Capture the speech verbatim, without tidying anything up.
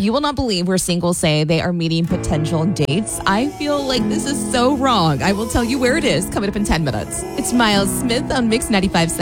You will not believe where singles say they are meeting potential dates. I feel like this is so wrong. I will tell you where it is coming up in ten minutes. It's Miles Smith on Mix ninety-five point seven.